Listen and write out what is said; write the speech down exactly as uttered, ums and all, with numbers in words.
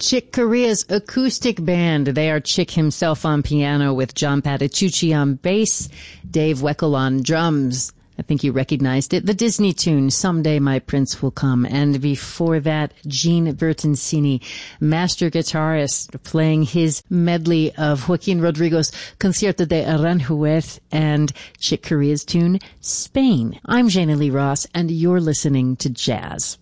Chick Corea's acoustic band. They are Chick himself on piano with John Patitucci on bass, Dave Weckl on drums. I think you recognized it. The Disney tune, Someday My Prince Will Come. And before that, Gene Bertoncini, master guitarist, playing his medley of Joaquin Rodrigo's Concierto de Aranjuez and Chick Corea's tune, Spain. I'm Jana Lee Ross, and you're listening to Jazz.